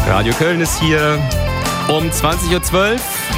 Radio Köln ist hier um 20.12 Uhr.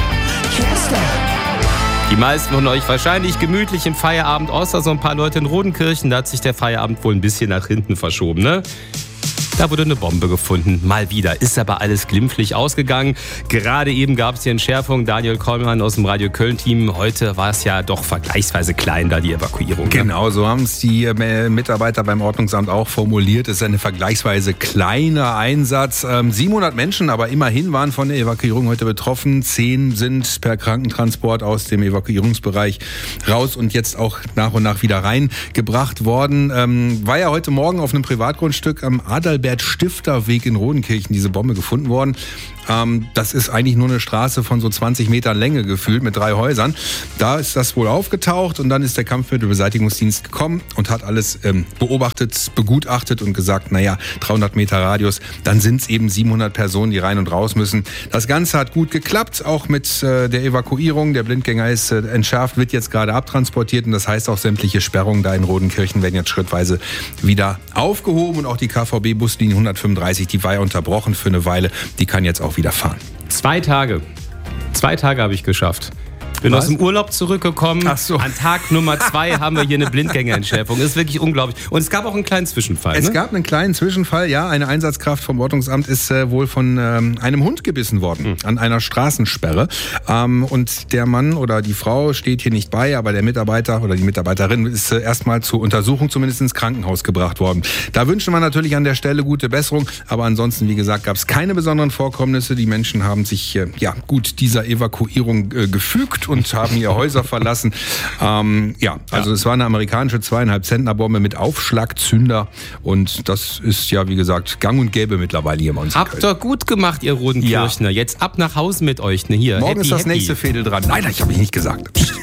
Die meisten von euch wahrscheinlich gemütlich im Feierabend, außer so ein paar Leute in Rodenkirchen. Da hat sich der Feierabend wohl ein bisschen nach hinten verschoben, ne? Da wurde eine Bombe gefunden, mal wieder. Ist aber alles glimpflich ausgegangen. Gerade eben gab es die Entschärfung. Daniel Kollmann aus dem Radio Köln-Team. Heute war es ja doch vergleichsweise klein, da die Evakuierung. Genau, so haben es die Mitarbeiter beim Ordnungsamt auch formuliert. Es ist ein vergleichsweise kleiner Einsatz. 700 Menschen, aber immerhin waren von der Evakuierung heute betroffen. 10 sind per Krankentransport aus dem Evakuierungsbereich raus und jetzt auch nach und nach wieder reingebracht worden. War ja heute Morgen auf einem Privatgrundstück am Adalbert-Stifter-Weg in Rodenkirchen diese Bombe gefunden worden. Das ist eigentlich nur eine Straße von so 20 Metern Länge gefühlt mit 3 Häusern. Da ist das wohl aufgetaucht und dann ist der Kampfmittelbeseitigungsdienst gekommen und hat alles beobachtet, begutachtet und gesagt, 300 Meter Radius, dann sind es eben 700 Personen, die rein und raus müssen. Das Ganze hat gut geklappt, auch mit der Evakuierung. Der Blindgänger ist entschärft, wird jetzt gerade abtransportiert und das heißt auch sämtliche Sperrungen da in Rodenkirchen werden jetzt schrittweise wieder aufgehoben und auch die KVB-Buslinie 135, die war ja unterbrochen für eine Weile, die kann jetzt auch wieder fahren. 2 Tage. 2 Tage habe ich geschafft. Bin aus dem Urlaub zurückgekommen. Ach so. An Tag Nummer 2 haben wir hier eine Blindgängerentschärfung. Das ist wirklich unglaublich. Und es gab auch einen kleinen Zwischenfall. Es gab einen kleinen Zwischenfall, ja. Eine Einsatzkraft vom Ordnungsamt ist wohl von einem Hund gebissen worden an einer Straßensperre. Und der Mann oder die Frau steht hier nicht bei, aber der Mitarbeiter oder die Mitarbeiterin ist erstmal zur Untersuchung zumindest ins Krankenhaus gebracht worden. Da wünschen wir natürlich an der Stelle gute Besserung. Aber ansonsten, wie gesagt, gab es keine besonderen Vorkommnisse. Die Menschen haben sich gut dieser Evakuierung gefügt und haben ihre Häuser verlassen. Es war eine amerikanische 2,5 Zentner Bombe mit Aufschlagzünder und das ist ja, wie gesagt, gang und gäbe mittlerweile hier bei uns. Habt ihr gut gemacht, ihr Rodenkirchner. Ja. Jetzt ab nach Hause mit euch. Hier, morgen ist das nächste Fädel dran. Nein, ich habe ich nicht gesagt.